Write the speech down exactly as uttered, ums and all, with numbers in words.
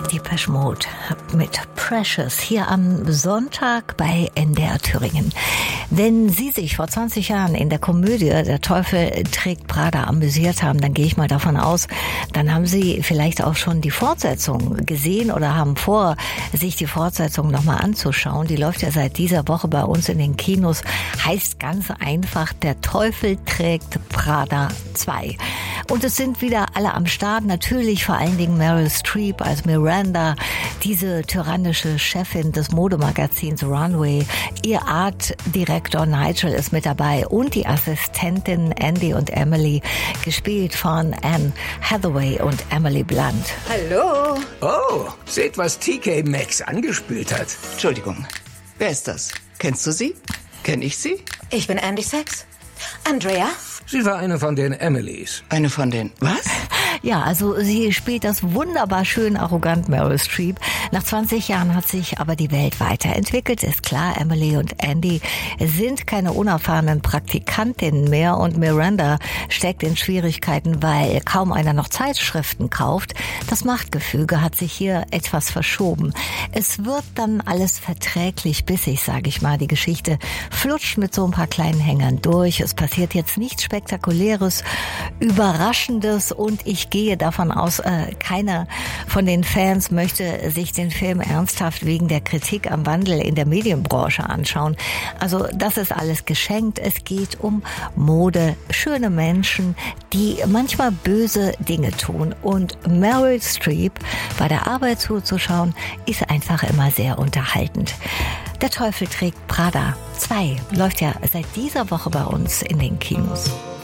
Depeche Mode mit Precious hier am Sonntag bei N D R Thüringen. Wenn Sie sich vor zwanzig Jahren in der Komödie Der Teufel trägt Prada amüsiert haben, dann gehe ich mal davon aus, dann haben Sie vielleicht auch schon die Fortsetzung gesehen oder haben vor, sich die Fortsetzung nochmal anzuschauen. Die läuft ja seit dieser Woche bei uns in den Kinos. Heißt ganz einfach, Der Teufel trägt Prada zwei. Und es sind wieder alle am Start. Natürlich vor allen Dingen Meryl Streep als Miranda, diese tyrannische Chefin des Modemagazins Runway. Ihr Artdirektor Nigel ist mit dabei und die Assistentin Andy und Emily, gespielt von Anne Hathaway und Emily Blunt. Hallo. Oh, seht, was T K Maxx angespült hat. Entschuldigung, wer ist das? Kennst du sie? Kenn ich sie? Ich bin Andy Sachs. Andrea? Sie war eine von den Emilys. Eine von den... Was? Ja, also sie spielt das wunderbar schön arrogant Meryl Streep. Nach zwanzig Jahren hat sich aber die Welt weiterentwickelt. Ist klar, Emily und Andy sind keine unerfahrenen Praktikantinnen mehr und Miranda steckt in Schwierigkeiten, weil kaum einer noch Zeitschriften kauft. Das Machtgefüge hat sich hier etwas verschoben. Es wird dann alles verträglich bissig, sage ich mal. Die Geschichte flutscht mit so ein paar kleinen Hängern durch. Es passiert jetzt nichts Spektakuläres, Überraschendes und ich gehe davon aus, äh, keiner von den Fans möchte sich den Film ernsthaft wegen der Kritik am Wandel in der Medienbranche anschauen. Also das ist alles geschenkt. Es geht um Mode, schöne Menschen, die manchmal böse Dinge tun. Und Meryl Streep bei der Arbeit zuzuschauen, ist einfach immer sehr unterhaltend. Der Teufel trägt Prada zwei läuft ja seit dieser Woche bei uns in den Kinos.